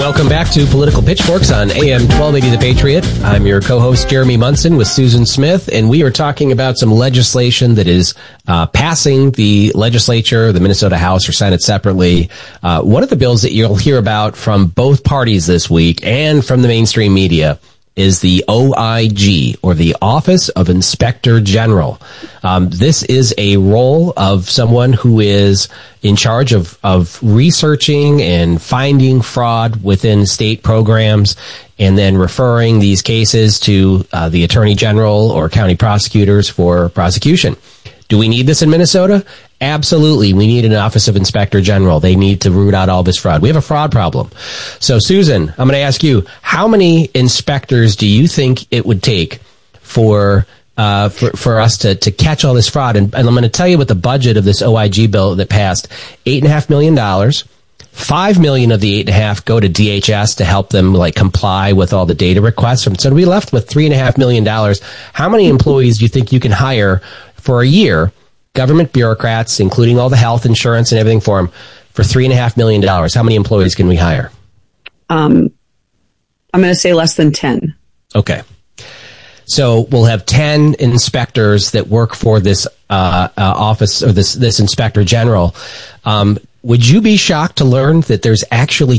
Welcome back to Political Pitchforks on AM 1280 The Patriot. I'm your co-host, Jeremy Munson, with Susan Smith, and we are talking about some legislation that is passing the legislature, the Minnesota House or Senate separately. One of the bills that you'll hear about from both parties this week and from the mainstream media is the OIG, or the Office of Inspector General. This is a role of someone who is in charge of researching and finding fraud within state programs and then referring these cases to the Attorney General or county prosecutors for prosecution. Do we need this in Minnesota? Absolutely. We need an Office of Inspector General. They need to root out all this fraud. We have a fraud problem. So, Susan, I'm going to ask you, how many inspectors do you think it would take for us to catch all this fraud? And I'm going to tell you what the budget of this OIG bill that passed: $8.5 million. $5 million of the $8.5 go to DHS to help them comply with all the data requests. So we left with $3.5 million. How many employees do you think you can hire for a year, government bureaucrats, including all the health insurance and everything for them, for $3.5 million? How many employees can we hire? I'm going to say less than 10. Okay. So we'll have 10 inspectors that work for this office, or this Inspector General. Would you be shocked to learn that there's actually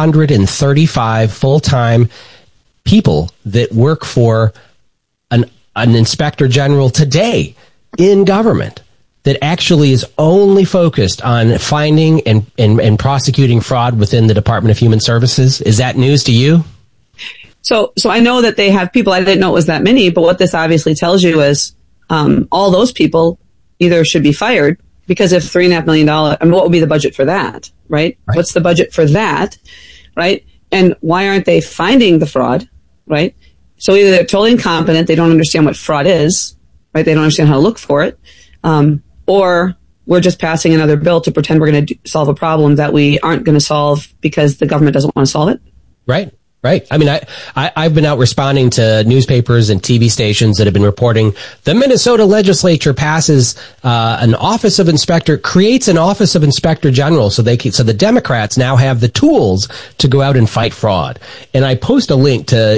235 full-time people that work for an Inspector General today in government that actually is only focused on finding and prosecuting fraud within the Department of Human Services? Is that news to you? So I know that they have people. I didn't know it was that many, but what this obviously tells you is all those people either should be fired, because if $3.5 million, what would be the budget for that, right? What's the budget for that, right? And why aren't they finding the fraud, right? So either they're totally incompetent, they don't understand what fraud is, right? They don't understand how to look for it, or we're just passing another bill to pretend we're going to solve a problem that we aren't going to solve because the government doesn't want to solve it. Right. Right. I mean, I've been out responding to newspapers and TV stations that have been reporting the Minnesota legislature passes an Office of Inspector, creates an Office of Inspector General, so the Democrats now have the tools to go out and fight fraud. And I post a link to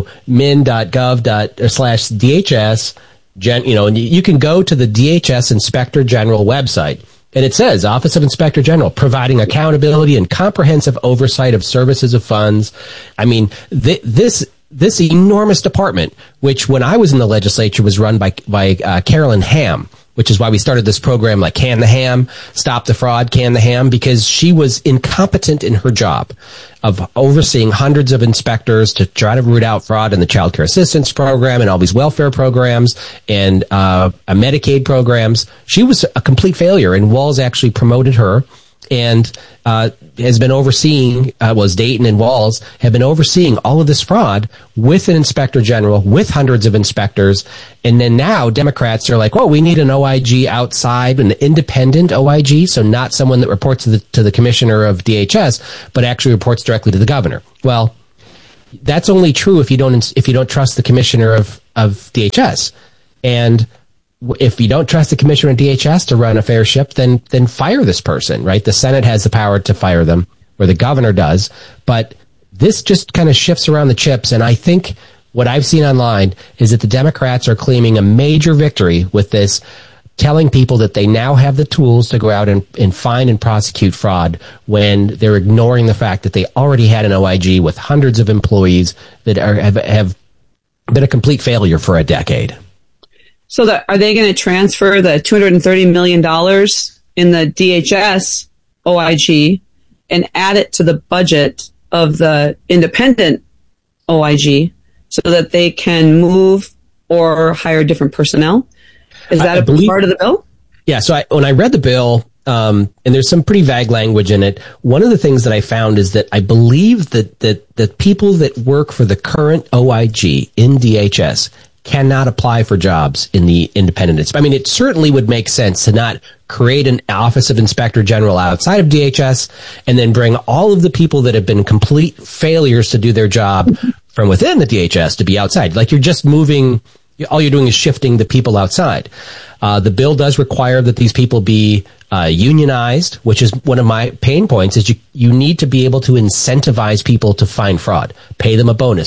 min.gov/DHS. And you can go to the DHS Inspector General website. And it says, Office of Inspector General, providing accountability and comprehensive oversight of services of funds. I mean, this enormous department, which when I was in the legislature was run by Carolyn Ham, which is why we started this program like Can the Ham, Stop the Fraud, Can the Ham, because she was incompetent in her job of overseeing hundreds of inspectors to try to root out fraud in the Child Care Assistance Program and all these welfare programs and Medicaid programs. She was a complete failure, and Walz actually promoted her and has been overseeing, Dayton and Walz have been overseeing all of this fraud with an Inspector General, with hundreds of inspectors. And then now Democrats are like, well, we need an OIG outside, an independent OIG, so not someone that reports to the commissioner of DHS, but actually reports directly to the governor. Well, that's only true if you don't trust the commissioner of DHS. And if you don't trust the commissioner of DHS to run a fair ship, then fire this person, right? The Senate has the power to fire them, or the governor does. But this just kind of shifts around the chips. And I think what I've seen online is that the Democrats are claiming a major victory with this, telling people that they now have the tools to go out and find and prosecute fraud, when they're ignoring the fact that they already had an OIG with hundreds of employees that have been a complete failure for a decade. So are they going to transfer the $230 million in the DHS OIG and add it to the budget of the independent OIG so that they can move or hire different personnel? Is that a part of the bill? Yeah. So when I read the bill, and there's some pretty vague language in it, one of the things that I found is that I believe that the people that work for the current OIG in DHS cannot apply for jobs in the independent. I mean, it certainly would make sense to not create an Office of Inspector General outside of DHS and then bring all of the people that have been complete failures to do their job from within the DHS to be outside. Like you're just moving all you're doing is shifting the people outside. The bill does require that these people be unionized, which is one of my pain points. Is you need to be able to incentivize people to find fraud, pay them a bonus,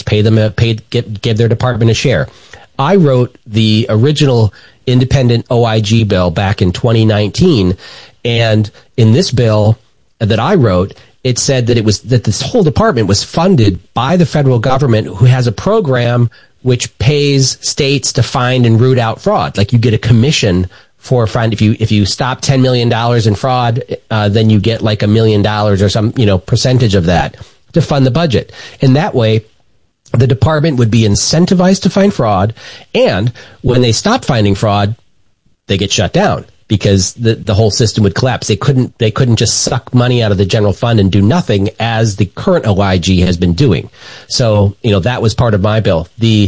give their department a share. I wrote the original independent OIG bill back in 2019, and in this bill that I wrote, it said that this whole department was funded by the federal government, who has a program which pays states to find and root out fraud. Like, you get a commission for if you stop $10 million in fraud, then you get like $1 million or some, percentage of that to fund the budget. And that way, the department would be incentivized to find fraud. And when they stop finding fraud, they get shut down, because the whole system would collapse. They couldn't just suck money out of the general fund and do nothing, as the current OIG has been doing. So, that was part of my bill. We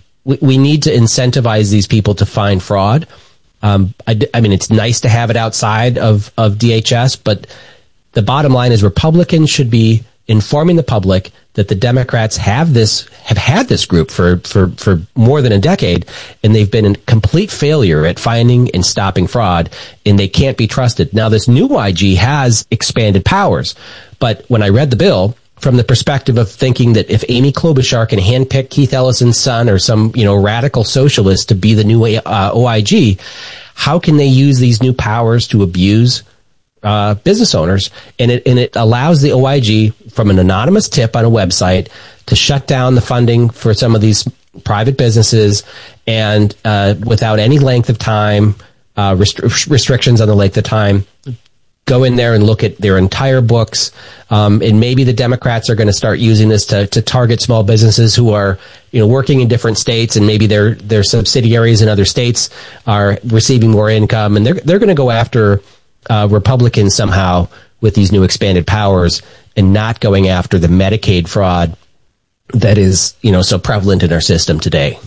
need to incentivize these people to find fraud. I mean, it's nice to have it outside of DHS, but the bottom line is Republicans should be informing the public that the Democrats have had this group for more than a decade, and they've been a complete failure at finding and stopping fraud, and they can't be trusted. Now, this new IG has expanded powers, but when I read the bill, from the perspective of thinking that if Amy Klobuchar can handpick Keith Ellison's son or some, radical socialist to be the new OIG, how can they use these new powers to abuse business owners? And it allows the OIG, from an anonymous tip on a website, to shut down the funding for some of these private businesses, and without any length of time, restrictions on the length of time, go in there and look at their entire books. And maybe the Democrats are going to start using this to target small businesses who are, working in different states, and maybe their subsidiaries in other states are receiving more income, and they're going to go after Republicans somehow with these new expanded powers, and not going after the Medicaid fraud that is, so prevalent in our system today.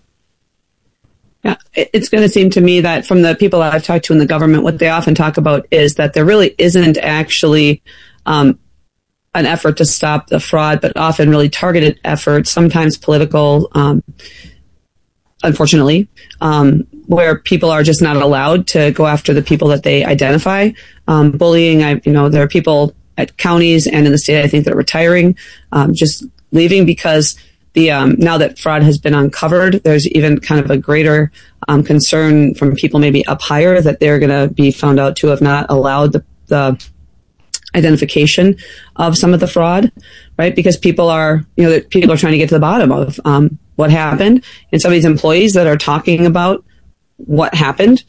Yeah, it's going to seem to me that from the people I've talked to in the government, what they often talk about is that there really isn't actually an effort to stop the fraud, but often really targeted efforts, sometimes political, unfortunately, where people are just not allowed to go after the people that they identify. Bullying, there are people at counties and in the state, I think, that are retiring, just leaving because now that fraud has been uncovered, there's even kind of a greater concern from people maybe up higher that they're going to be found out to have not allowed the identification of some of the fraud, right? Because people are trying to get to the bottom of what happened, and some of these employees that are talking about what happened,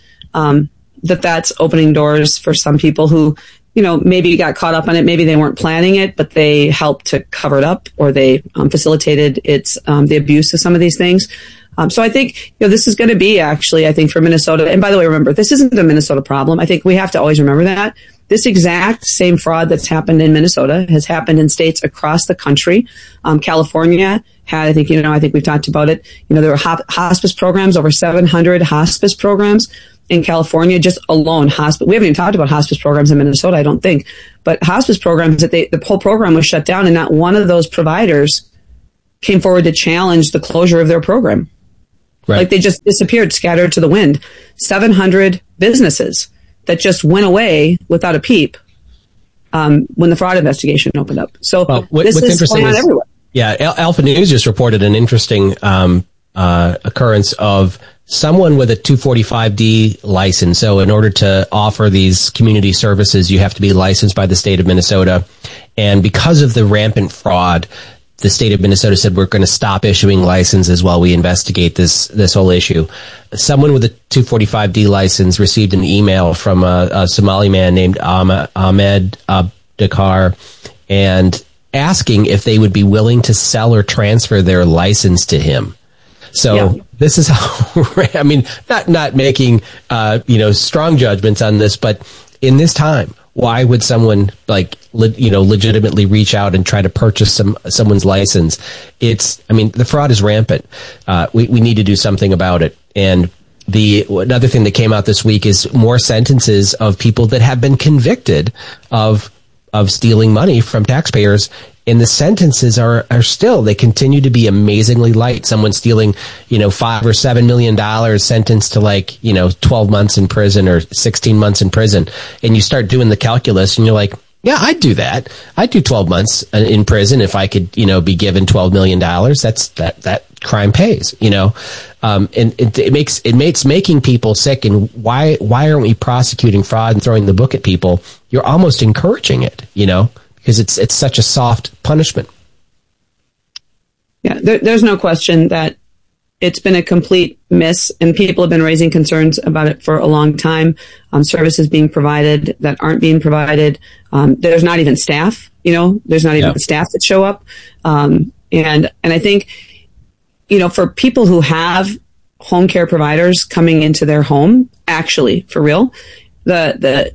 that's opening doors for some people who, maybe got caught up on it. Maybe they weren't planning it, but they helped to cover it up, or they facilitated the abuse of some of these things. So I think, this is going to be actually, I think, for Minnesota. And by the way, remember, this isn't a Minnesota problem. I think we have to always remember that. This exact same fraud that's happened in Minnesota has happened in states across the country. California had, I think we've talked about it. There were hospice programs, over 700 hospice programs in California, just alone. We haven't even talked about hospice programs in Minnesota, I don't think. But hospice programs, the whole program was shut down, and not one of those providers came forward to challenge the closure of their program. Right. Like, they just disappeared, scattered to the wind. 700 businesses that just went away without a peep when the fraud investigation opened up. So this is going on everywhere. Yeah, Alpha News just reported an interesting occurrence of someone with a 245D license. So in order to offer these community services, you have to be licensed by the state of Minnesota. And because of the rampant fraud, the state of Minnesota said, we're going to stop issuing licenses while we investigate this whole issue. Someone with a 245D license received an email from a Somali man named Ahmed Abdikar, and asking if they would be willing to sell or transfer their license to him. So This is how, I mean, not making, strong judgments on this, but in this time, why would someone legitimately reach out and try to purchase someone's license? The fraud is rampant. We need to do something about it. And another thing that came out this week is more sentences of people that have been convicted of stealing money from taxpayers And the sentences are still, they continue to be amazingly light. Someone stealing, $5 or $7 million sentenced to 12 months in prison or 16 months in prison. And you start doing the calculus and you're like, yeah, I'd do that. I'd do 12 months in prison if I could, be given $12 million. That crime pays, and it makes making people sick. And why aren't we prosecuting fraud and throwing the book at people? You're almost encouraging it, because it's such a soft punishment. Yeah, there's no question that it's been a complete miss, and people have been raising concerns about it for a long time. Services being provided that aren't being provided. There's not even staff, there's not even staff that show up. And I think, for people who have home care providers coming into their home, actually, for real, the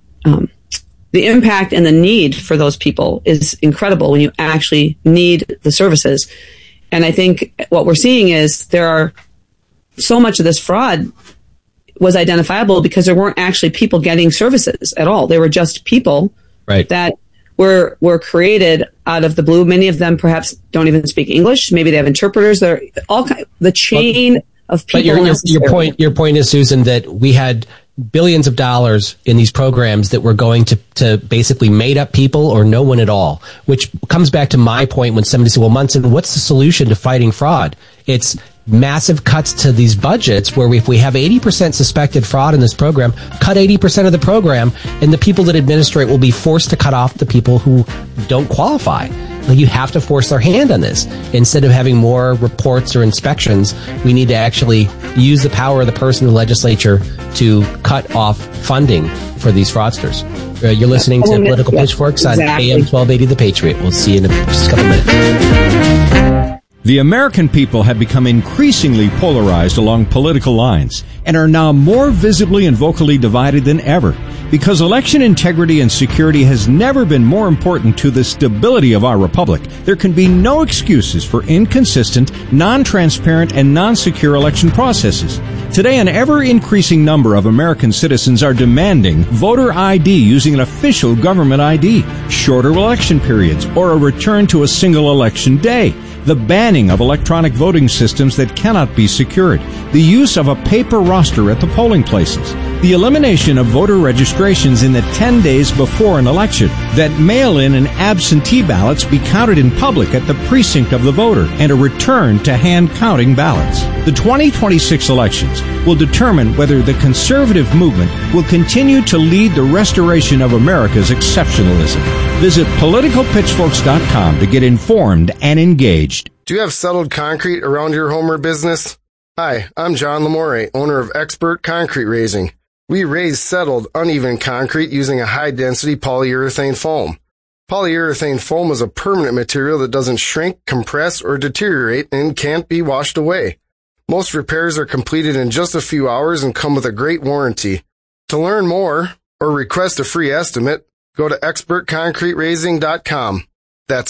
impact and the need for those people is incredible when you actually need the services. And I think what we're seeing is there are so much of this fraud was identifiable because there weren't actually people getting services at all. They were just people that were created out of the blue. Many of them perhaps don't even speak English. Maybe they have interpreters. They're the chain of people. But your point is, Susan, that we had billions of dollars in these programs that were going to basically made up people or no one at all, which comes back to my point when somebody said, well, Munson, what's the solution to fighting fraud? It's massive cuts to these budgets where if we have 80% suspected fraud in this program, cut 80% of the program, and the people that administer it will be forced to cut off the people who don't qualify. Like, you have to force their hand on this. Instead of having more reports or inspections, we need to actually use the power of the person in the legislature to cut off funding for these fraudsters. You're listening to Political Pitchforks on AM 1280 The Patriot. We'll see you in just a couple minutes. The American people have become increasingly polarized along political lines and are now more visibly and vocally divided than ever. Because election integrity and security has never been more important to the stability of our republic, there can be no excuses for inconsistent, non-transparent, and non-secure election processes. Today, an ever-increasing number of American citizens are demanding voter ID using an official government ID, shorter election periods, or a return to a single election day, the banning of electronic voting systems that cannot be secured, the use of a paper roster at the polling places, the elimination of voter registrations in the 10 days before an election, that mail-in and absentee ballots be counted in public at the precinct of the voter, and a return to hand-counting ballots. The 2026 elections will determine whether the conservative movement will continue to lead the restoration of America's exceptionalism. Visit politicalpitchforks.com to get informed and engaged. Do you have settled concrete around your home or business? Hi, I'm John Lamore, owner of Expert Concrete Raising. We raise settled, uneven concrete using a high-density polyurethane foam. Polyurethane foam is a permanent material that doesn't shrink, compress, or deteriorate and can't be washed away. Most repairs are completed in just a few hours and come with a great warranty. To learn more or request a free estimate, go to expertconcreteraising.com. That's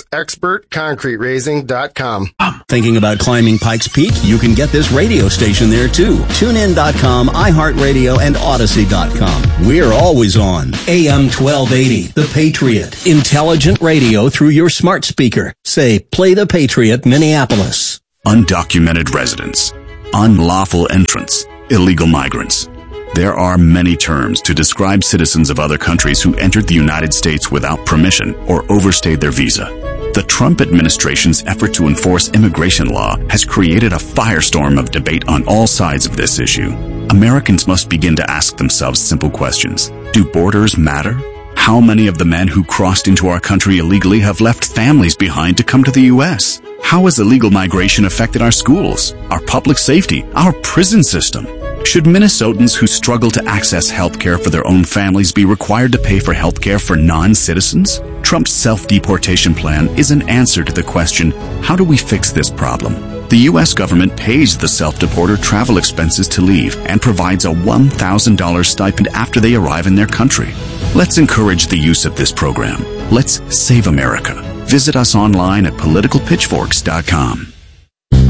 expertconcreteraising.com. Thinking about climbing Pikes Peak? You can get this radio station there too. TuneIn.com, iHeartRadio, and Odyssey.com. We're always on. AM 1280, The Patriot. Intelligent radio through your smart speaker. Say, play The Patriot, Minneapolis. Undocumented residents, unlawful entrants, illegal migrants. There are many terms to describe citizens of other countries who entered the United States without permission or overstayed their visa. The Trump administration's effort to enforce immigration law has created a firestorm of debate on all sides of this issue. Americans must begin to ask themselves simple questions. Do borders matter? How many of the men who crossed into our country illegally have left families behind to come to the U.S.? How has illegal migration affected our schools, our public safety, our prison system? Should Minnesotans who struggle to access health care for their own families be required to pay for health care for non-citizens? Trump's self-deportation plan is an answer to the question, how do we fix this problem? The U.S. government pays the self-deporter travel expenses to leave and provides a $1,000 stipend after they arrive in their country. Let's encourage the use of this program. Let's save America. Visit us online at politicalpitchforks.com.